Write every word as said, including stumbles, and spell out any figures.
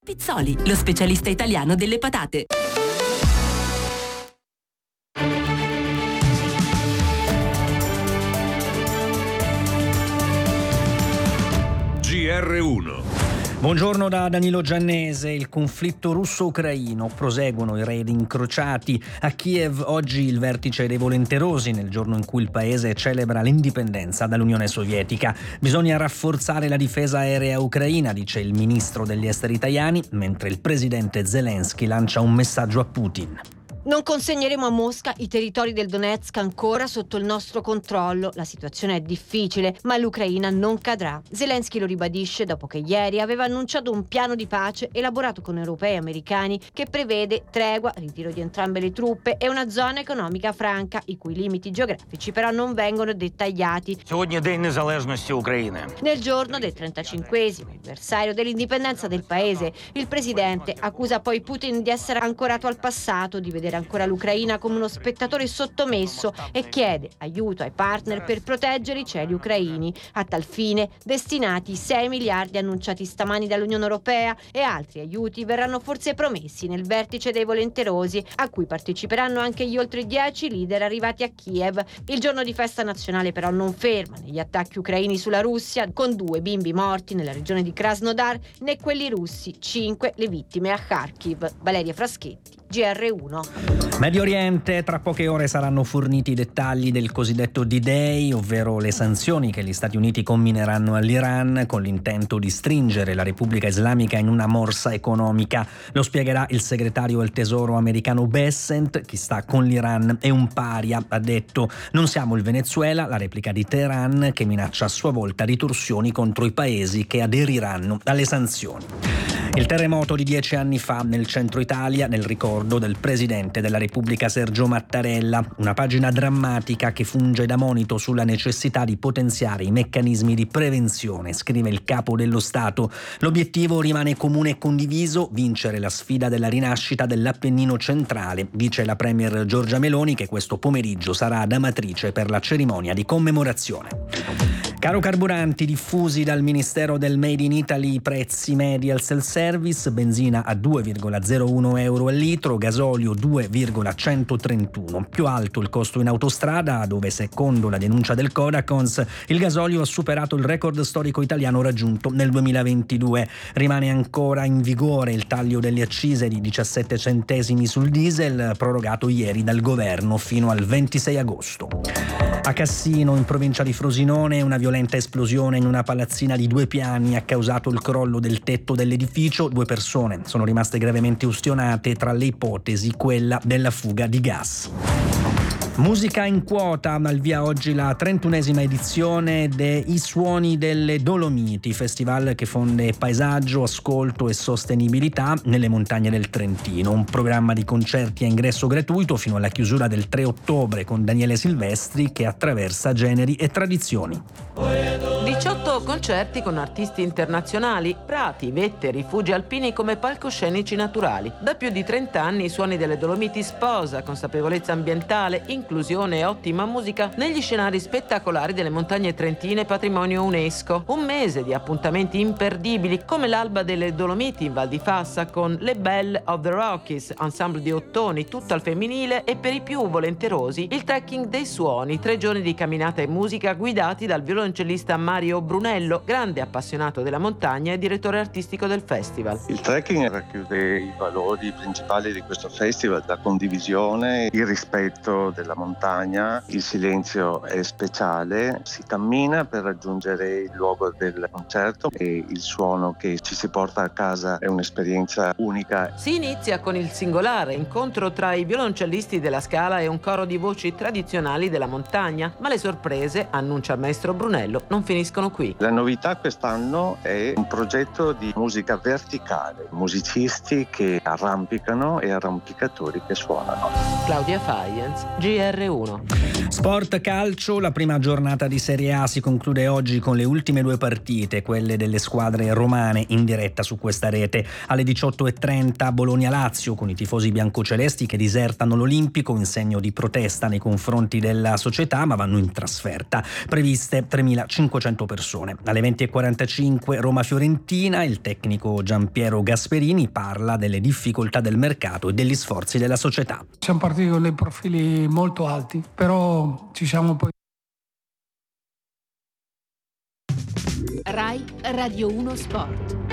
Pizzoli, lo specialista italiano delle patate. G R uno. Buongiorno da Danilo Giannese. Il conflitto russo-ucraino, proseguono i raid incrociati. A Kiev oggi il vertice dei volenterosi, nel giorno in cui il paese celebra l'indipendenza dall'Unione Sovietica. Bisogna rafforzare la difesa aerea ucraina, dice il ministro degli esteri italiani, mentre il presidente Zelensky lancia un messaggio a Putin. Non consegneremo a Mosca i territori del Donetsk ancora sotto il nostro controllo. La situazione è difficile, ma l'Ucraina non cadrà. Zelensky lo ribadisce dopo che ieri aveva annunciato un piano di pace elaborato con europei e americani che prevede tregua, ritiro di entrambe le truppe e una zona economica franca, i cui limiti geografici però non vengono dettagliati. Сьогодні День Незалежності України. Nel giorno del trentacinquesimo anniversario dell'indipendenza del paese, il presidente accusa poi Putin di essere ancorato al passato, di vedere ancora l'Ucraina come uno spettatore sottomesso e chiede aiuto ai partner per proteggere i cieli ucraini. A tal fine destinati sei miliardi annunciati stamani dall'Unione Europea e altri aiuti verranno forse promessi nel vertice dei volenterosi, a cui parteciperanno anche gli oltre dieci leader arrivati a Kiev. Il giorno di festa nazionale però non ferma negli attacchi ucraini sulla Russia, con due bimbi morti nella regione di Krasnodar, né quelli russi, cinque le vittime a Kharkiv. Valeria Fraschetti, G R uno. Medio Oriente, tra poche ore saranno forniti i dettagli del cosiddetto D-Day, ovvero le sanzioni che gli Stati Uniti commineranno all'Iran con l'intento di stringere la Repubblica Islamica in una morsa economica. Lo spiegherà il segretario del Tesoro americano Bessent. Chi sta con l'Iran è un paria, ha detto. Non siamo il Venezuela, la replica di Teheran, che minaccia a sua volta ritorsioni contro i paesi che aderiranno alle sanzioni. Il terremoto di dieci anni fa nel centro Italia, nel ricordo del presidente della Repubblica Sergio Mattarella. Una pagina drammatica che funge da monito sulla necessità di potenziare i meccanismi di prevenzione, scrive il capo dello Stato. L'obiettivo rimane comune e condiviso: vincere la sfida della rinascita dell'Appennino centrale, dice la premier Giorgia Meloni, che questo pomeriggio sarà da matrice per la cerimonia di commemorazione. Caro carburanti, diffusi dal Ministero del Made in Italy prezzi medi al self-service: benzina a due virgola zero uno euro al litro, gasolio due virgola centotrentuno. Più alto il costo in autostrada, dove secondo la denuncia del Codacons il gasolio ha superato il record storico italiano raggiunto nel duemilaventidue. Rimane ancora in vigore il taglio delle accise di diciassette centesimi sul diesel, prorogato ieri dal governo fino al ventisei agosto. A Cassino, in provincia di Frosinone, una violenta esplosione in una palazzina di due piani ha causato il crollo del tetto dell'edificio. Due persone sono rimaste gravemente ustionate, tra le ipotesi quella della fuga di gas. Musica in quota, al via oggi la trentunesima edizione dei Suoni delle Dolomiti, festival che fonde paesaggio, ascolto e sostenibilità nelle montagne del Trentino. Un programma di concerti a ingresso gratuito fino alla chiusura del tre ottobre con Daniele Silvestri, che attraversa generi e tradizioni. diciotto concerti con artisti internazionali, prati, vette, rifugi alpini come palcoscenici naturali. Da più di trenta anni i Suoni delle Dolomiti sposa consapevolezza ambientale, inclusione e ottima musica negli scenari spettacolari delle montagne trentine patrimonio UNESCO. Un mese di appuntamenti imperdibili come l'Alba delle Dolomiti in Val di Fassa con Le Belle of the Rockies, ensemble di ottoni tutto al femminile, e per i più volenterosi il trekking dei suoni, tre giorni di camminata e musica guidati dal violoncellista Mario Brunello, grande appassionato della montagna e direttore artistico del festival. Il trekking racchiude i valori principali di questo festival: la condivisione, il rispetto della montagna, il silenzio è speciale, si cammina per raggiungere il luogo del concerto e il suono che ci si porta a casa è un'esperienza unica. Si inizia con il singolare incontro tra i violoncellisti della Scala e un coro di voci tradizionali della montagna, ma le sorprese, annuncia il maestro Brunello, non finiscono qui. La novità quest'anno è un progetto di musica verticale, musicisti che arrampicano e arrampicatori che suonano. Claudia Faienz, G R uno. Sport calcio, la prima giornata di Serie A si conclude oggi con le ultime due partite, quelle delle squadre romane, in diretta su questa rete. Alle diciotto e trenta Bologna-Lazio, con i tifosi biancocelesti che disertano l'Olimpico in segno di protesta nei confronti della società, ma vanno in trasferta. Previste tremilacinquecento persone. formazione. Alle venti e quarantacinque Roma-Fiorentina, il tecnico Giampiero Gasperini parla delle difficoltà del mercato e degli sforzi della società. Siamo partiti con dei profili molto alti, però ci siamo poi... Rai Radio uno Sport.